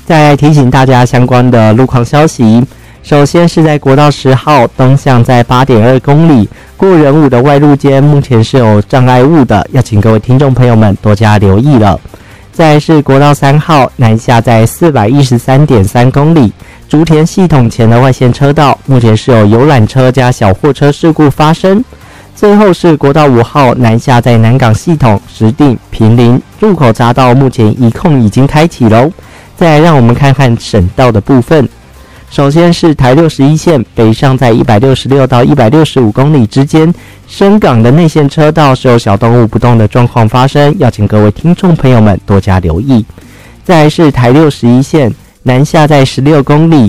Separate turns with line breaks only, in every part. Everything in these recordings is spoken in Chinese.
再来提醒大家相关的路况消息。首先是在国道10号东向在 8.2 公里过仁武的外路间，目前是有障碍物的，要请各位听众朋友们多加留意了。再来是国道3号南下在 413.3 公里竹田系统前的外线车道，目前是有游览车加小货车事故发生。最后是国道5号南下在南港系统石碇、坪林入口匝道，目前移控已经开启喽。再来让我们看看省道的部分。首先是台61线北上在166到165公里之间，深港的内线车道是有小动物不动的状况发生，要请各位听众朋友们多加留意。再来是台61线南下在16公里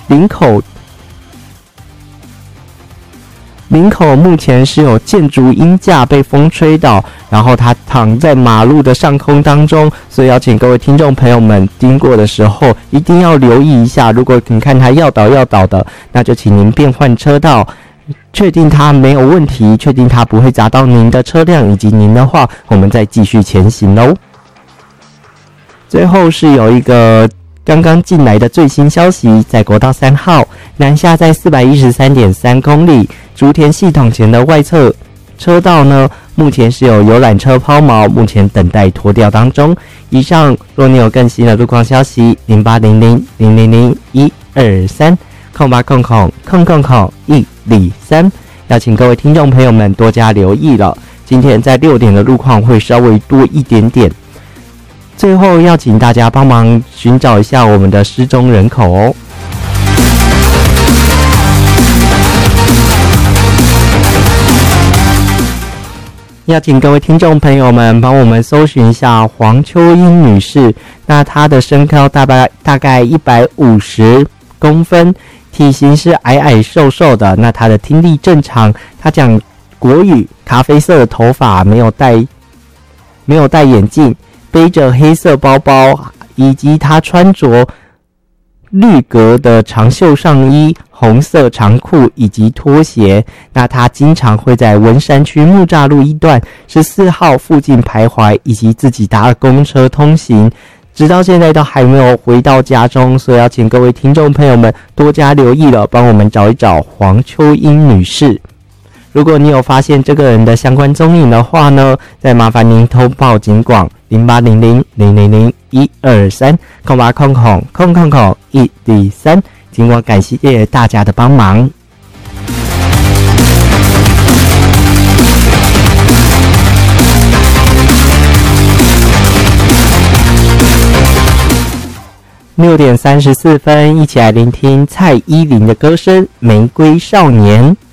林口目前是有建筑鹰架被风吹倒，然后它躺在马路的上空当中，所以要请各位听众朋友们经过的时候一定要留意一下，如果你看它要倒的，那就请您变换车道，确定它没有问题，确定它不会砸到您的车辆以及您的话，我们再继续前行咯。最后是有一个刚刚进来的最新消息，在国道3号南下在 413.3 公里竹田系统前的外侧车道呢，目前是有游览车抛锚，目前等待拖吊当中。以上若你有更新的路况消息，0800-000-123-0800-103，要请各位听众朋友们多加留意了。今天在6点的路况会稍微多一点点。最后要请大家帮忙寻找一下我们的失踪人口哦。要请各位听众朋友们帮我们搜寻一下黄秋英女士，那她的身高大概150公分，体型是矮矮瘦瘦的，那她的听力正常，她讲国语，咖啡色的头发，没有戴眼镜，背着黑色包包，以及她穿着绿格的长袖上衣、红色长裤以及拖鞋。那他经常会在文山区木栅路1段14号附近徘徊，以及自己搭公车通行，直到现在都还没有回到家中，所以要请各位听众朋友们多加留意了，帮我们找一找黄秋英女士。如果你有发现这个人的相关踪影的话呢，再麻烦您通报警广0800-000-123-0800-123，警广感谢大家的帮忙。6点34分，一起来聆听蔡依林的歌声《玫瑰少年》。